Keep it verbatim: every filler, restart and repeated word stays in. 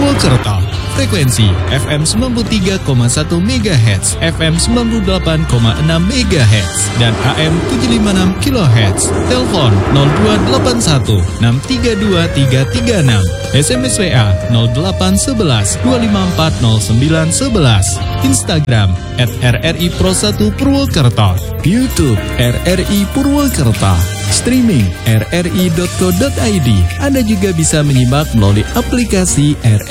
Purwokerto. Frekuensi F M sembilan puluh tiga koma satu megahertz, F M sembilan puluh delapan koma enam megahertz, dan A M tujuh ratus lima puluh enam kilohertz. Telepon nol dua delapan satu enam tiga dua tiga tiga enam. S M S W A nol delapan satu satu dua lima empat nol sembilan satu satu. Instagram at R R I Pro satu Purwokerto. YouTube R R I Purwokerto. Streaming r r i dot co dot i d. Anda juga bisa menyimak melalui aplikasi R